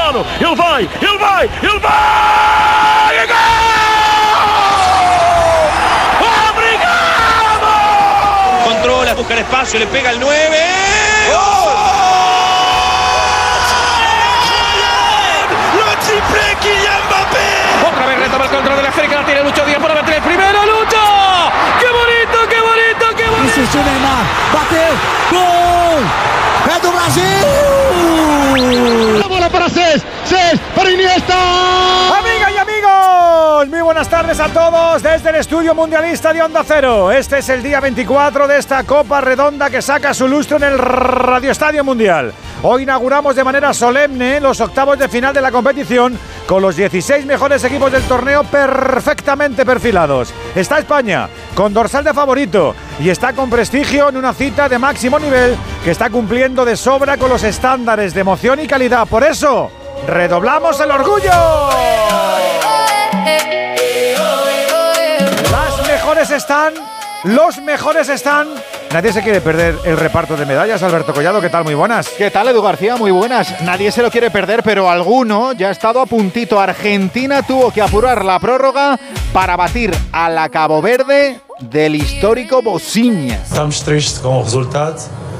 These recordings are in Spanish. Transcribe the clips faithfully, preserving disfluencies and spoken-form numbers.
lado. Ele vai, ele vai, ele vai! E gol! ¡Obrigado! Controla, busca el espacio, le pega el nueve. ¡Gol! ¡Lo triple Kylian Mbappé! Otra vez retoma el control de la esférica, la tiene Lucho Díaz para meter el primero. ¡Lucho! ¡Qué bonito, qué bonito, qué bonito! Insistiu Neymar, bateu, gol! É do Brasil! La bola para Cés, Cés para Iniesta. Amigas y amigos, muy buenas tardes a todos desde el estudio mundialista de Onda Cero. Este es el día veinticuatro de esta Copa Redonda que saca su lustro en el Radio Estadio Mundial. Hoy inauguramos de manera solemne los octavos de final de la competición con los dieciséis mejores equipos del torneo perfectamente perfilados. Está España con dorsal de favorito y está con prestigio en una cita de máximo nivel que está cumpliendo de sobra con los estándares de emoción y calidad. Por eso, redoblamos el orgullo. Las mejores están, los mejores están. Nadie se quiere perder el reparto de medallas. Alberto Collado, ¿qué tal? Muy buenas. ¿Qué tal, Edu García? Muy buenas. Nadie se lo quiere perder, pero alguno ya ha estado a puntito. Argentina tuvo que apurar la prórroga para batir a la Cabo Verde del histórico Bocinha. Estamos tristes com o resultado.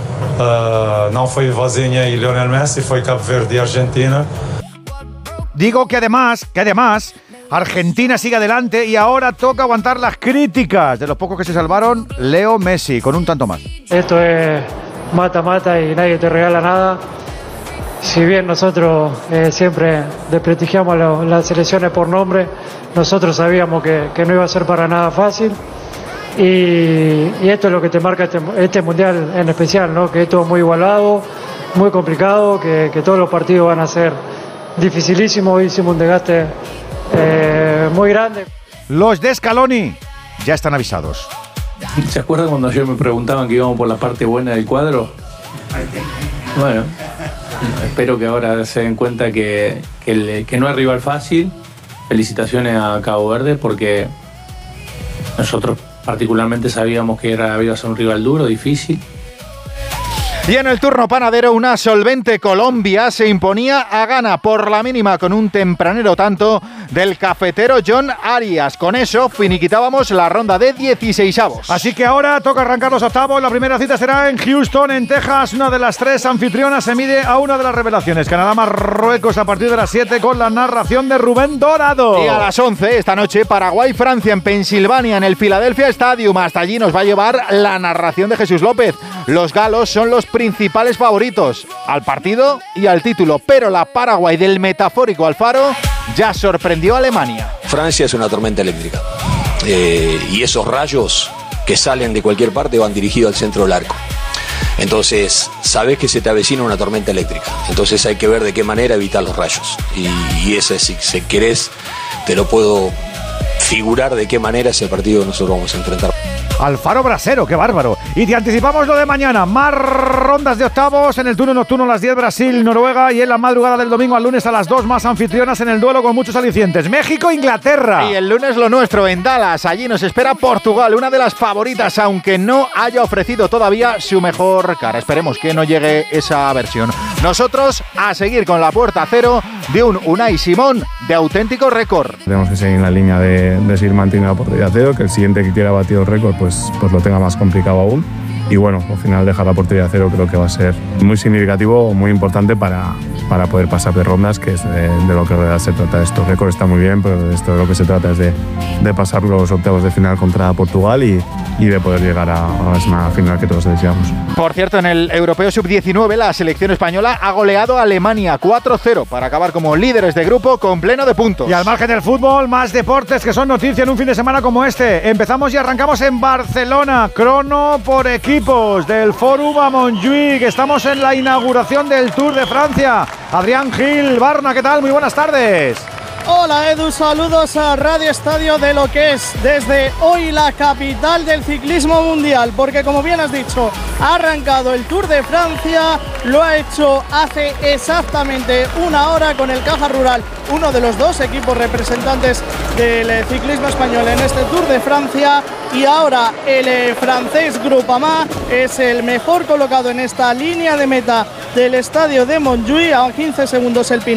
Uh, não foi Vozinha e Lionel Messi, foi Cabo Verde y Argentina. Digo que además, que además, Argentina sigue adelante y ahora toca aguantar las críticas de los pocos que se salvaron. Leo Messi, con un tanto más. Esto es mata-mata y nadie te regala nada. Si bien nosotros eh, siempre desprestigiamos lo, las selecciones por nombre, nosotros sabíamos que, que no iba a ser para nada fácil. Y, y esto es lo que te marca este, este mundial en especial, ¿no? Que esto es muy igualado, muy complicado, que, que todos los partidos van a ser dificilísimos. Hicimos un desgaste eh, muy grande. Los de Scaloni ya están avisados. ¿Se acuerdan cuando ayer me preguntaban que íbamos por la parte buena del cuadro? Bueno, espero que ahora se den cuenta que, que, el, que no es rival fácil. Felicitaciones a Cabo Verde porque nosotros particularmente sabíamos que era, iba a ser un rival duro, difícil. Y en el turno panadero, una solvente Colombia se imponía a Ghana por la mínima con un tempranero tanto del cafetero John Arias. Con eso finiquitábamos la ronda de dieciseisavos. Así que ahora toca arrancar los octavos. La primera cita será en Houston, en Texas. Una de las tres anfitrionas se mide a una de las revelaciones. Canadá-Marruecos a partir de las siete con la narración de Rubén Dorado. Y a las once esta noche Paraguay-Francia en Pensilvania en el Philadelphia Stadium. Hasta allí nos va a llevar la narración de Jesús López. Los galos son los principales favoritos al partido y al título, pero la Paraguay del metafórico Alfaro ya sorprendió a Alemania. Francia es una tormenta eléctrica eh, y esos rayos que salen de cualquier parte van dirigidos al centro del arco. Entonces, sabes que se te avecina una tormenta eléctrica. Entonces hay que ver de qué manera evitar los rayos. Y, y ese, si, si querés, te lo puedo figurar de qué manera es el partido que nosotros vamos a enfrentar. Alfaro Brasero, qué bárbaro. Y te anticipamos lo de mañana. Más rondas de octavos en el turno nocturno a las diez Brasil, Noruega, y en la madrugada del domingo al lunes a las dos más anfitrionas en el duelo con muchos alicientes. México, Inglaterra. Y el lunes lo nuestro en Dallas. Allí nos espera Portugal, una de las favoritas, aunque no haya ofrecido todavía su mejor cara. Esperemos que no llegue esa versión. Nosotros a seguir con la puerta cero de un Unai Simón de auténtico récord. Tenemos que seguir en la línea de, de seguir manteniendo la portería cero, que el siguiente que quiera batido récord pues Pues, pues lo tenga más complicado aún. Y bueno, al final dejar la portería a cero creo que va a ser muy significativo, muy importante para, para poder pasar de rondas, que es de, de lo que se trata. Estos récords está muy bien, pero esto de lo que se trata es de, de pasar los octavos de final contra Portugal y, y de poder llegar a, a la final que todos deseamos. Por cierto, en el Europeo sub diecinueve la selección española ha goleado a Alemania cuatro cero para acabar como líderes de grupo con pleno de puntos. Y al margen del fútbol, más deportes que son noticia en un fin de semana como este. Empezamos y arrancamos en Barcelona, crono por equipos del Fòrum a Montjuïc. Estamos en la inauguración del Tour de Francia. Adrián Gil, Barna, ¿qué tal? Muy buenas tardes. Hola Edu, saludos a Radio Estadio de lo que es desde hoy la capital del ciclismo mundial, porque como bien has dicho, ha arrancado el Tour de Francia, lo ha hecho hace exactamente una hora con el Caja Rural, uno de los dos equipos representantes del ciclismo español en este Tour de Francia, y ahora el eh, francés Groupama es el mejor colocado en esta línea de meta del estadio de Montjuïc, a quince segundos el pin